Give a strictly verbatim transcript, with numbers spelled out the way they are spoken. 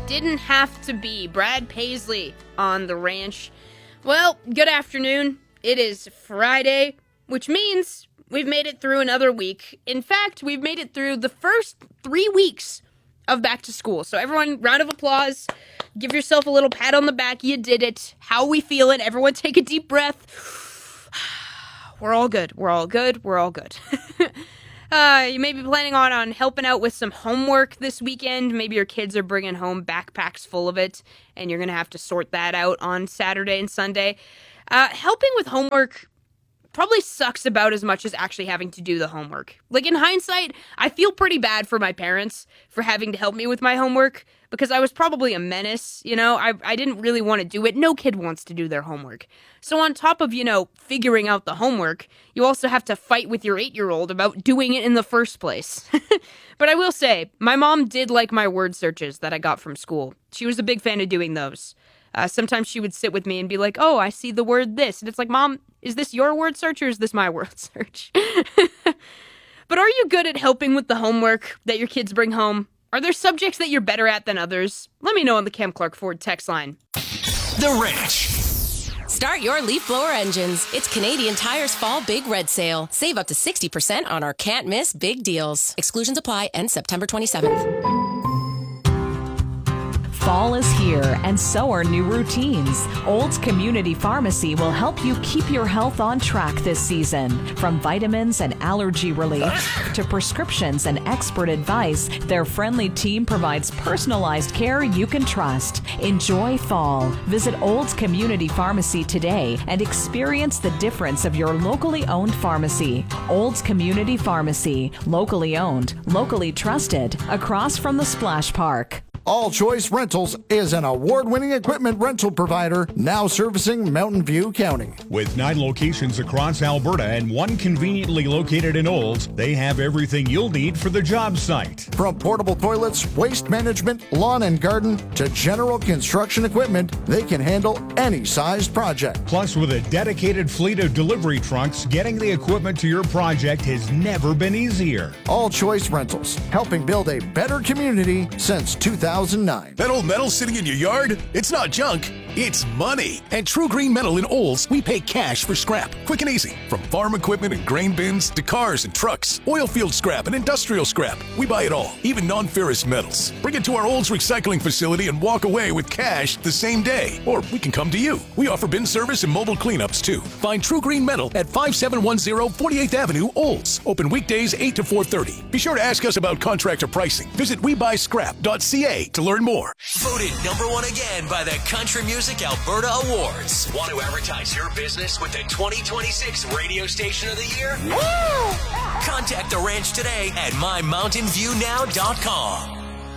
didn't have to be. Brad Paisley on the ranch. Well, good afternoon. It is Friday, which means we've made it through another week. In fact, we've made it through the first three weeks of back to school. So everyone, round of applause. Give yourself a little pat on the back. You did it. How we feeling? Everyone take a deep breath. We're all good. We're all good. We're all good. uh, you may be planning on, on helping out with some homework this weekend. Maybe your kids are bringing home backpacks full of it, and you're going to have to sort that out on Saturday and Sunday. Uh, helping with homework probably sucks about as much as actually having to do the homework. Like, in hindsight, I feel pretty bad for my parents for having to help me with my homework, because I was probably a menace, you know? I, I didn't really want to do it. No kid wants to do their homework. So on top of, you know, figuring out the homework, you also have to fight with your eight-year-old about doing it in the first place. But I will say, my mom did like my word searches that I got from school. She was a big fan of doing those. Uh, sometimes she would sit with me and be like, oh, I see the word this. And it's like, Mom, is this your word search or is this my word search? But are you good at helping with the homework that your kids bring home? Are there subjects that you're better at than others? Let me know on the Cam Clark Ford text line. The Ranch. Start your leaf blower engines. It's Canadian Tire's Fall Big Red Sale. Save up to sixty percent on our can't miss big deals. Exclusions apply. End September twenty-seventh. Fall is here, and so are new routines. Olds Community Pharmacy will help you keep your health on track this season. From vitamins and allergy relief to prescriptions and expert advice, their friendly team provides personalized care you can trust. Enjoy fall. Visit Olds Community Pharmacy today and experience the difference of your locally owned pharmacy. Olds Community Pharmacy. Locally owned, locally trusted. Across from the Splash Park. All Choice Rentals is an award-winning equipment rental provider now servicing Mountain View County. With nine locations across Alberta and one conveniently located in Olds, they have everything you'll need for the job site. From portable toilets, waste management, lawn and garden, to general construction equipment, they can handle any sized project. Plus, with a dedicated fleet of delivery trucks, getting the equipment to your project has never been easier. All Choice Rentals, helping build a better community since two thousand nine. That old metal sitting in your yard? It's not junk, it's money. At True Green Metal in Olds, we pay cash for scrap, quick and easy. From farm equipment and grain bins to cars and trucks, oil field scrap and industrial scrap. We buy it all, even non-ferrous metals. Bring it to our Olds recycling facility and walk away with cash the same day. Or we can come to you. We offer bin service and mobile cleanups too. Find True Green Metal at five seven one zero forty-eighth Avenue, Olds. Open weekdays eight to four thirty. Be sure to ask us about contractor pricing. Visit we buy scrap dot c a to learn more. Voted number one again by the Country Music Alberta Awards. Want to advertise your business with the twenty twenty-six Radio Station of the Year? Woo! Contact the ranch today at my mountain view now dot com.